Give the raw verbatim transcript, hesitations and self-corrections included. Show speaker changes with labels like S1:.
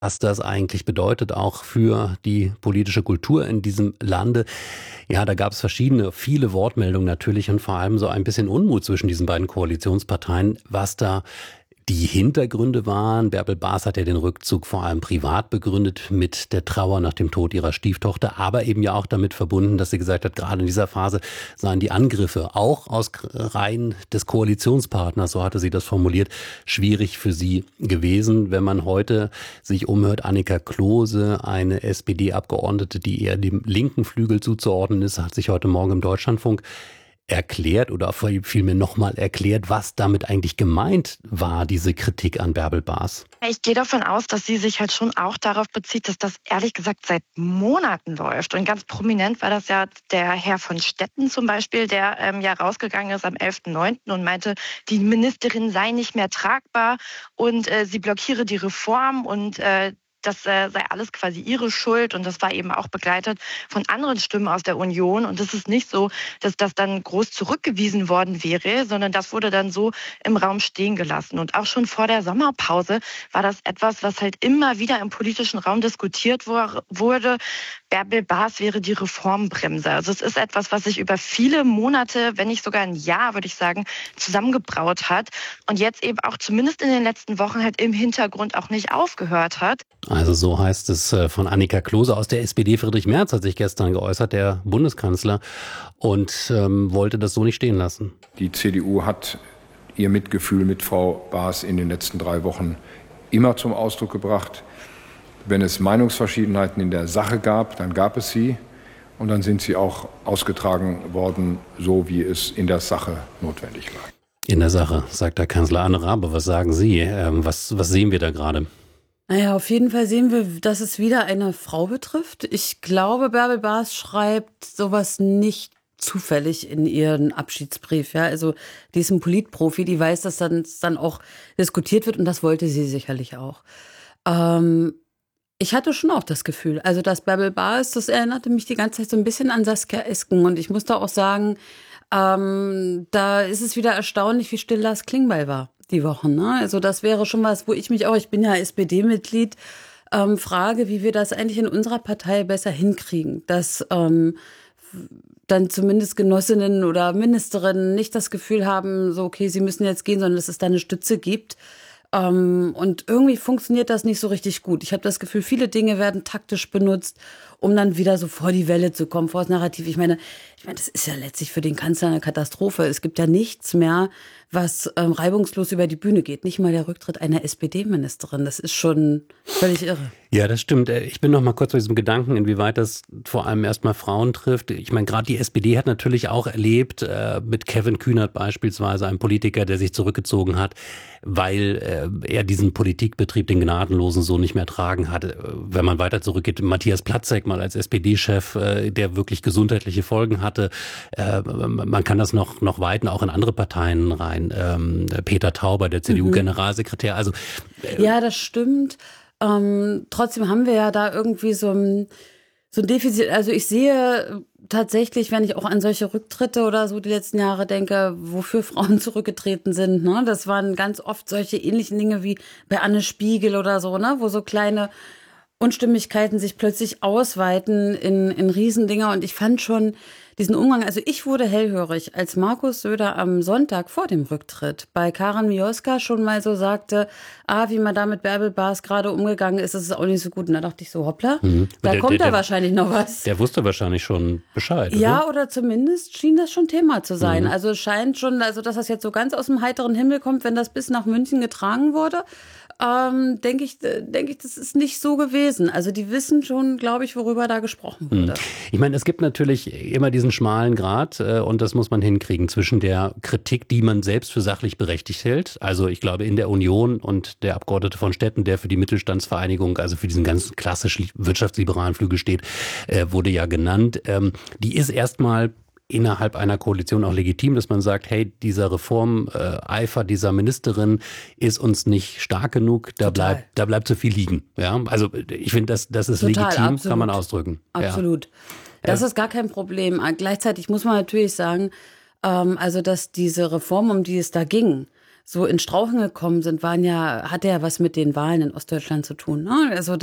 S1: was das eigentlich bedeutet, auch für die politische Kultur in diesem Lande. Ja, da gab es verschiedene, viele Wortmeldungen natürlich und vor allem so ein bisschen Unmut zwischen diesen beiden Koalitionsparteien, was da die Hintergründe waren. Bärbel Baas hat ja den Rückzug vor allem privat begründet mit der Trauer nach dem Tod ihrer Stieftochter, aber eben ja auch damit verbunden, dass sie gesagt hat, gerade in dieser Phase seien die Angriffe auch aus Reihen des Koalitionspartners, so hatte sie das formuliert, schwierig für sie gewesen. Wenn man heute sich umhört, Annika Klose, eine S P D-Abgeordnete, die eher dem linken Flügel zuzuordnen ist, hat sich heute Morgen im Deutschlandfunk erklärt oder vielmehr nochmal erklärt, was damit eigentlich gemeint war, diese Kritik an Bärbel Baas.
S2: Ich gehe davon aus, dass sie sich halt schon auch darauf bezieht, dass das ehrlich gesagt seit Monaten läuft. Und ganz prominent war das ja der Herr von Stetten zum Beispiel, der ähm, ja rausgegangen ist am elften neunten und meinte, die Ministerin sei nicht mehr tragbar und äh, sie blockiere die Reform und äh, das äh, sei alles quasi ihre Schuld und das war eben auch begleitet von anderen Stimmen aus der Union und es ist nicht so, dass das dann groß zurückgewiesen worden wäre, sondern das wurde dann so im Raum stehen gelassen und auch schon vor der Sommerpause war das etwas, was halt immer wieder im politischen Raum diskutiert wurde. Bärbel Baas wäre die Reformbremse. Also es ist etwas, was sich über viele Monate, wenn nicht sogar ein Jahr, würde ich sagen, zusammengebraut hat und jetzt eben auch zumindest in den letzten Wochen halt im Hintergrund auch nicht aufgehört hat.
S1: Also so heißt es von Annika Klose aus der S P D. Friedrich Merz hat sich gestern geäußert, der Bundeskanzler, und ähm, wollte das so nicht stehen lassen.
S3: Die C D U hat ihr Mitgefühl mit Frau Baas in den letzten drei Wochen immer zum Ausdruck gebracht. Wenn es Meinungsverschiedenheiten in der Sache gab, dann gab es sie und dann sind sie auch ausgetragen worden, so wie es in der Sache notwendig war.
S1: In der Sache, sagt der Kanzler. Anne Rabe, was sagen Sie? Ähm, was, was sehen wir da gerade?
S4: Naja, auf jeden Fall sehen wir, dass es wieder eine Frau betrifft. Ich glaube, Bärbel Baas schreibt sowas nicht zufällig in ihren Abschiedsbrief. Ja, also die ist ein Politprofi, die weiß, dass dann, dann auch diskutiert wird und das wollte sie sicherlich auch. Ähm, ich hatte schon auch das Gefühl, also dass Bärbel Baas, das erinnerte mich die ganze Zeit so ein bisschen an Saskia Esken und ich muss da auch sagen, ähm, da ist es wieder erstaunlich, wie still Lars Klingbeil war die Wochen. Ne? Also das wäre schon was, wo ich mich auch, ich bin ja S P D-Mitglied, ähm, frage, wie wir das eigentlich in unserer Partei besser hinkriegen, dass ähm, dann zumindest Genossinnen oder Ministerinnen nicht das Gefühl haben, so okay, sie müssen jetzt gehen, sondern dass es da eine Stütze gibt. Ähm, und irgendwie funktioniert das nicht so richtig gut. Ich habe das Gefühl, viele Dinge werden taktisch benutzt, um dann wieder so vor die Welle zu kommen, vor das Narrativ. Ich meine, ich meine, das ist ja letztlich für den Kanzler eine Katastrophe. Es gibt ja nichts mehr, was ähm, reibungslos über die Bühne geht. Nicht mal der Rücktritt einer S P D-Ministerin. Das ist schon völlig irre.
S1: Ja, das stimmt. Ich bin noch mal kurz bei diesem Gedanken, inwieweit das vor allem erstmal Frauen trifft. Ich meine, gerade die S P D hat natürlich auch erlebt, äh, mit Kevin Kühnert beispielsweise, einem Politiker, der sich zurückgezogen hat, weil äh, er diesen Politikbetrieb, den Gnadenlosen, so nicht mehr tragen hatte. Wenn man weiter zurückgeht, Matthias Platzek mal als S P D-Chef, äh, der wirklich gesundheitliche Folgen hatte. Äh, man kann das noch noch weiten, auch in andere Parteien rein. Ähm, Peter Tauber, der C D U-Generalsekretär. Also äh,
S4: ja, das stimmt. Ähm, trotzdem haben wir ja da irgendwie so ein, so ein Defizit. Also ich sehe tatsächlich, wenn ich auch an solche Rücktritte oder so die letzten Jahre denke, wofür Frauen zurückgetreten sind, ne? Das waren ganz oft solche ähnlichen Dinge wie bei Anne Spiegel oder so, ne? Wo so kleine Unstimmigkeiten sich plötzlich ausweiten in, in Riesendinger. Und ich fand schon diesen Umgang, also ich wurde hellhörig, als Markus Söder am Sonntag vor dem Rücktritt bei Karin Mioska schon mal so sagte, ah, wie man da mit Bärbel Baas gerade umgegangen ist, das ist auch nicht so gut. Und da dachte ich so, hoppla, mhm. da der, kommt der, da der, wahrscheinlich noch was.
S1: Der wusste wahrscheinlich schon Bescheid, oder?
S4: Ja, oder zumindest schien das schon Thema zu sein. Mhm. Also es scheint schon, also dass das jetzt so ganz aus dem heiteren Himmel kommt, wenn das bis nach München getragen wurde, ähm, denke ich, denke ich, das ist nicht so gewesen. Also die wissen schon, glaube ich, worüber da gesprochen wurde.
S1: Ich meine, es gibt natürlich immer diesen schmalen Grat äh, und das muss man hinkriegen zwischen der Kritik, die man selbst für sachlich berechtigt hält. Also ich glaube in der Union und der Abgeordnete von Stetten, der für die Mittelstandsvereinigung, also für diesen ganz klassisch wirtschaftsliberalen Flügel steht, äh, wurde ja genannt. Ähm, die ist erstmal innerhalb einer Koalition auch legitim, dass man sagt, hey, dieser Reformeifer dieser Ministerin ist uns nicht stark genug, da
S4: Total.
S1: bleibt da bleibt zu viel liegen. Ja, also ich finde, das, das ist
S4: Total,
S1: legitim,
S4: absolut.
S1: kann man ausdrücken.
S4: Absolut. Ja. Das ist gar kein Problem. Gleichzeitig muss man natürlich sagen, ähm, also dass diese Reform, um die es da ging, so in Strauchen gekommen sind, waren ja, hatte ja was mit den Wahlen in Ostdeutschland zu tun. Ne? Also